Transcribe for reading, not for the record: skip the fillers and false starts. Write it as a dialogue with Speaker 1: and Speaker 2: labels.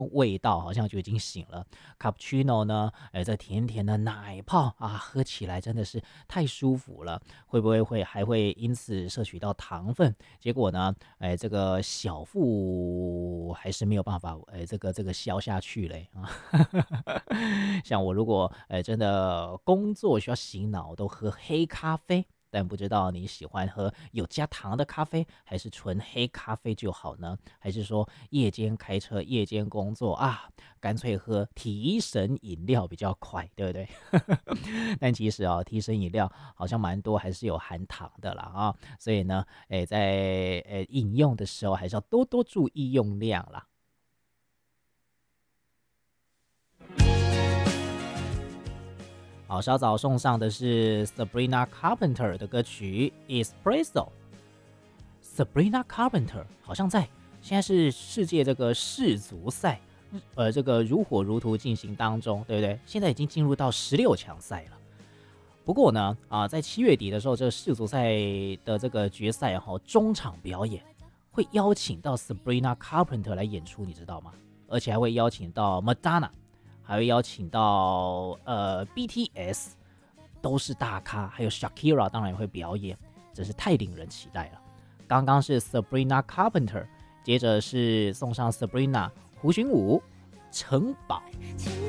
Speaker 1: 味道好像就已经醒了。cappuccino 呢，这甜甜的奶泡啊，喝起来真的是太舒服了。会不会还会因此摄取到糖分？结果呢，这个小腹还是没有办法，这个消下去嘞啊。像我如果真的工作需要醒脑，都喝黑咖啡。但不知道你喜欢喝有加糖的咖啡，还是纯黑咖啡就好呢？还是说夜间开车、夜间工作啊，干脆喝提神饮料比较快，对不对？但其实提神饮料好像蛮多还是有含糖的啦啊，所以呢，在饮用的时候还是要多多注意用量啦。好，稍早送上的是 Sabrina Carpenter 的歌曲《Espresso》。Sabrina Carpenter 好像在现在是世界这个世足赛，这个如火如荼进行当中，对不对？现在已经进入到16强赛了。不过呢，在7月底的时候，这个世足赛的这个决赛中场表演会邀请到 Sabrina Carpenter 来演出，你知道吗？而且还会邀请到 Madonna， 还会邀请到BTS， 都是大咖，还有 Shakira 当然也会表演，真是太令人期待了。刚刚是 Sabrina Carpenter， 接着是送上 Sabrina 胡寻武城堡。